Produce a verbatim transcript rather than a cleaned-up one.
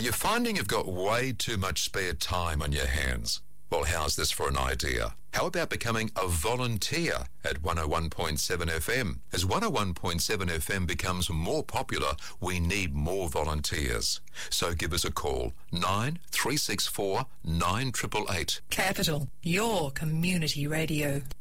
you finding you've got way too much spare time on your hands? Well, how's this for an idea? How about becoming a volunteer at one oh one point seven F M? As one oh one point seven F M becomes more popular, we need more volunteers. So give us a call, nine three six four nine eight eight eight. Capital, your community radio.